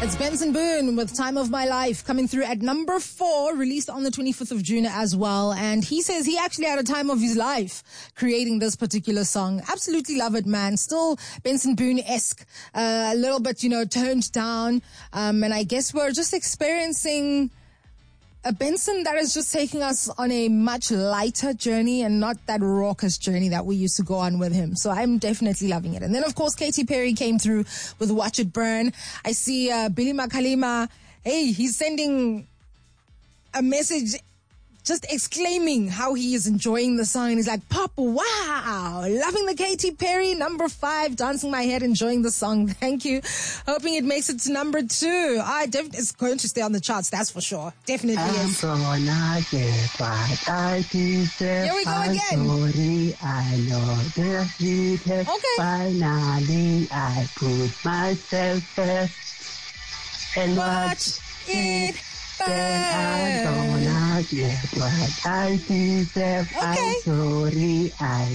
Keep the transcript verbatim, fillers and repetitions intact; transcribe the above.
It's Benson Boone with Time of My Life coming through at number four, released on the twenty-fifth of June as well. And he says he actually had a time of his life creating this particular song. Absolutely love it, man. Still Benson Boone-esque, uh, a little bit, you know, toned down. Um, and I guess we're just experiencing a Benson that is just taking us on a much lighter journey and not that raucous journey that we used to go on with him. So I'm definitely loving it. And then, of course, Katy Perry came through with Watch It Burn. I see uh, Billy Makalima. Hey, he's sending a message just exclaiming how he is enjoying the song. And he's like, Pop, wow, loving the Katy Perry, number five, dancing my head, enjoying the song. Thank you. Hoping it makes it to number two. I def- it's going to stay on the charts, that's for sure. Definitely I'm is. gonna get what I deserve. Here we go I'm again. sorry, I know the heat has Okay. finally I put myself first and Watch watch it then I'm burn. gonna get what I deserve. Okay. I'm sorry, I